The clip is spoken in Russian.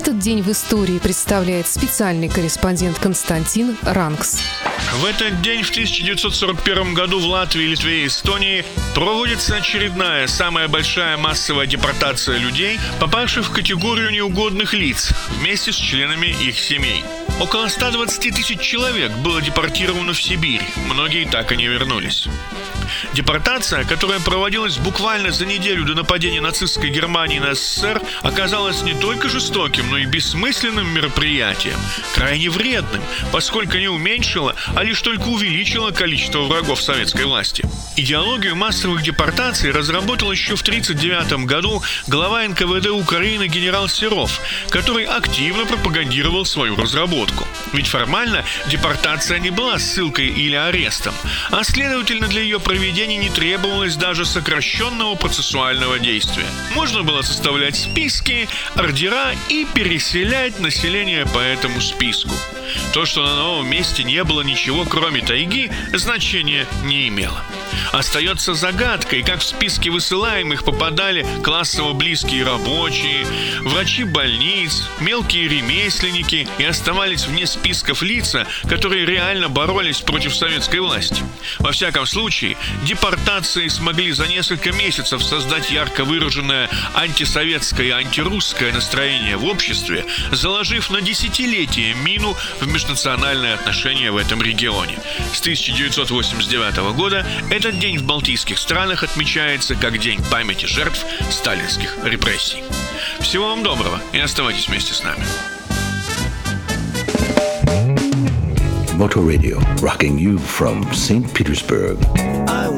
Этот день в истории представляет специальный корреспондент Константин Ранкс. В этот день в 1941 году в Латвии, Литве и Эстонии проводится очередная, самая большая массовая депортация людей, попавших в категорию неугодных лиц, вместе с членами их семей. Около 120 тысяч человек было депортировано в Сибирь, многие так и не вернулись. Депортация, которая проводилась буквально за неделю до нападения нацистской Германии на СССР, оказалась не только жестоким, но и бессмысленным мероприятием, крайне вредным, поскольку не уменьшила, а лишь только увеличила количество врагов советской власти. Идеологию массовых депортаций разработал еще в 1939 году глава НКВД Украины генерал Серов, который активно пропагандировал свою разработку. Ведь формально депортация не была ссылкой или арестом, а следовательно для ее проведения не требовалось даже сокращенного процессуального действия. Можно было составлять списки, ордера и переселять население по этому списку. То, что на новом месте не было ничего, кроме тайги, значения не имело. Остается загадкой, как в списки высылаемых попадали классово близкие рабочие, врачи больниц, мелкие ремесленники и оставались вне списков лица, которые реально боролись против советской власти. Во всяком случае, депортации смогли за несколько месяцев создать ярко выраженное антисоветское и антирусское настроение в обществе, заложив на десятилетия мину в межнациональные отношения в этом регионе. С 1989 года этот день в балтийских странах отмечается как День памяти жертв сталинских репрессий. Всего вам доброго и оставайтесь вместе с нами. Motor Radio, rocking you from St. Petersburg.